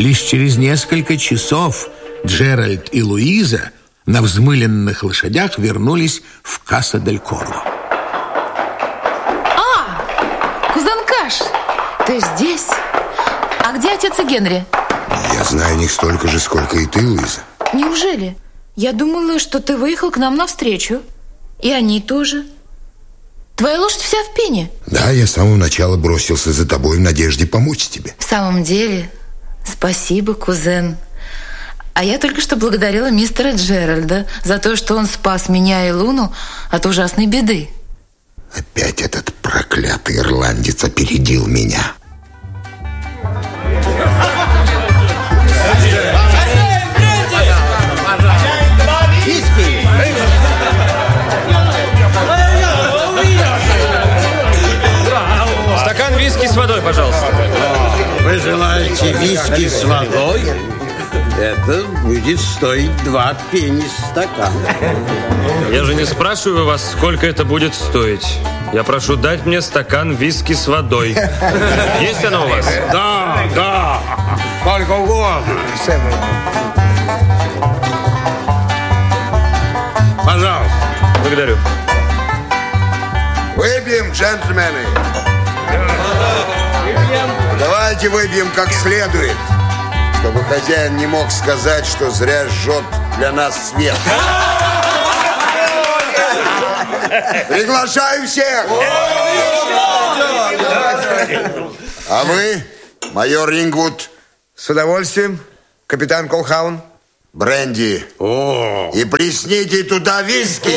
Лишь через несколько часов Джеральд и Луиза на взмыленных лошадях вернулись в Касса-дель-Корво. Кузен Каш, ты здесь? А где отец и Генри? Я знаю о них столько же, сколько и ты, Луиза. Неужели? Я думала, что ты выехал к нам навстречу. И они тоже. Твоя лошадь вся в пене. Да, я с самого начала бросился за тобой в надежде помочь тебе. В самом деле, спасибо, кузен. А я только что благодарила мистера Джеральда за то, что он спас меня и Луну от ужасной беды. Опять этот проклятый ирландец опередил меня. Стакан виски с водой, пожалуйста. Вы желаете виски с водой? Это будет стоить 2 пенни стакан. Я же не спрашиваю вас, сколько это будет стоить. Я прошу дать мне стакан виски с водой. Есть оно у вас? Да, сколько угодно. Пожалуйста. Благодарю. Выпьем, джентльмены. Давайте выпьем как следует, чтобы хозяин не мог сказать, что зря жжет для нас свет. Приглашаю всех. А вы, майор Рингвуд? С удовольствием, капитан Колхаун. Бренди. И плесните туда виски.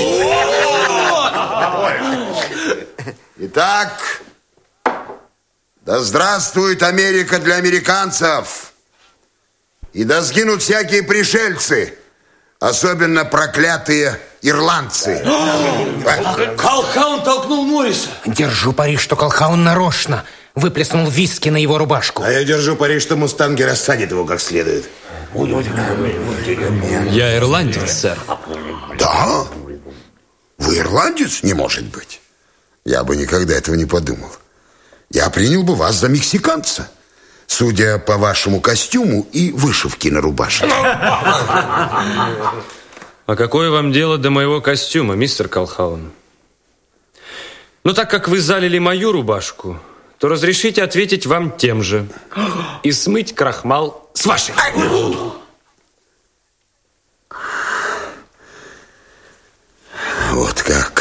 Итак, да здравствует Америка для американцев. И да сгинут всякие пришельцы, особенно проклятые ирландцы. Колхаун толкнул Морриса. Держу пари, что Колхаун нарочно выплеснул виски на его рубашку. А я держу пари, что мустанги рассадят его как следует. Я ирландец, сэр. Да? Вы ирландец? Не может быть. Я бы никогда этого не подумал. Я принял бы вас за мексиканца, судя по вашему костюму и вышивке на рубашке. А какое вам дело до моего костюма, мистер Колхаун? Ну, так как вы залили мою рубашку, то разрешите ответить вам тем же и смыть крахмал с вашей. Вот как.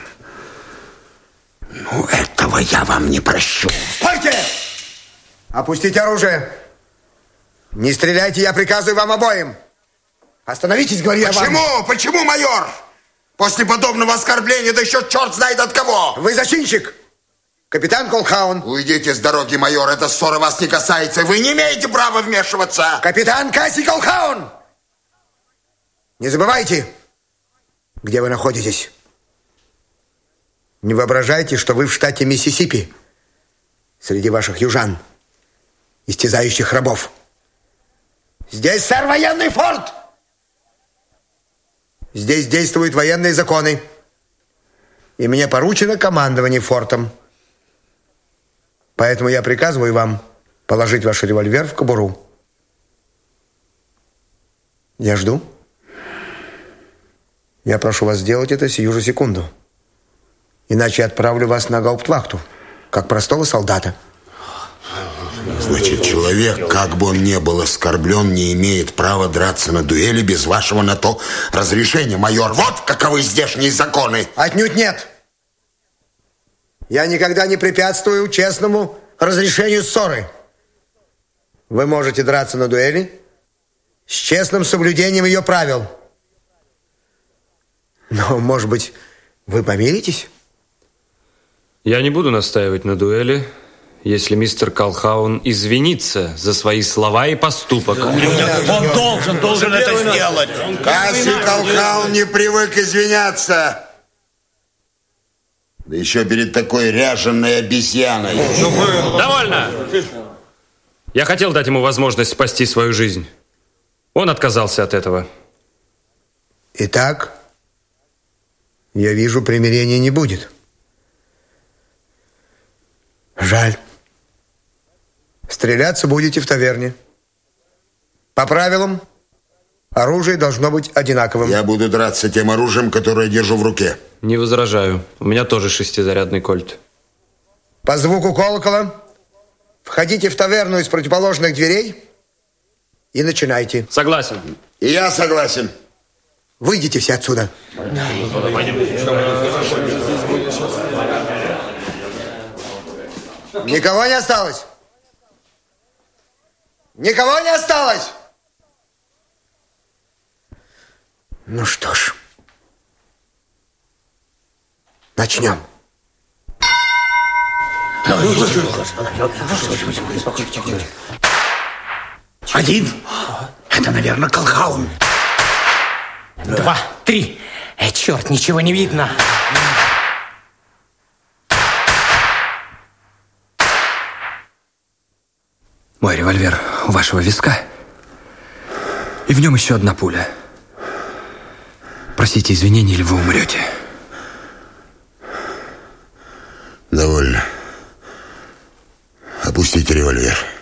Ну, этого я вам не прощу. Стойте! Опустите оружие. Не стреляйте, я приказываю вам обоим. Остановитесь, говорю я вам. Почему? Почему, майор? После подобного оскорбления, да еще черт знает от кого. Вы зачинщик. Капитан Колхаун. Уйдите с дороги, майор. Эта ссора вас не касается. Вы не имеете права вмешиваться. Капитан Касси Колхаун. Не забывайте, где вы находитесь. Не воображайте, что вы в штате Миссисипи, среди ваших южан, истязающих рабов. Здесь, сэр, военный форт. Здесь действуют военные законы. И мне поручено командование фортом. Поэтому я приказываю вам положить ваш револьвер в кобуру. Я жду. Я прошу вас сделать это сию же секунду. Иначе я отправлю вас на гауптвахту, как простого солдата. Значит, человек, как бы он ни был оскорблен, не имеет права драться на дуэли без вашего на то разрешения, майор. Вот каковы здешние законы. Отнюдь нет. Я никогда не препятствую честному разрешению ссоры. Вы можете драться на дуэли с честным соблюдением ее правил. Но, может быть, вы помиритесь? Я не буду настаивать на дуэли, если мистер Колхаун извинится за свои слова и поступок. Он должен это сделать. Касси Колхаун не привык извиняться. Да еще перед такой ряженой обезьяной. Довольно! Я хотел дать ему возможность спасти свою жизнь. Он отказался от этого. Итак, я вижу, примирения не будет. Жаль. Стреляться будете в таверне. По правилам, оружие должно быть одинаковым. Я буду драться тем оружием, которое держу в руке. Не возражаю. У меня тоже 6-зарядный кольт. По звуку колокола входите в таверну из противоположных дверей и начинайте. Согласен. И я согласен. Выйдите все отсюда. Никого не осталось? Никого не осталось? Ну что ж, начнем. Один. Это, наверное, Колхаун. 2, 3. Черт, ничего не видно. Мой револьвер у вашего виска. И в нем еще одна пуля. Просите извинений, или вы умрете. Довольно. Опустите револьвер.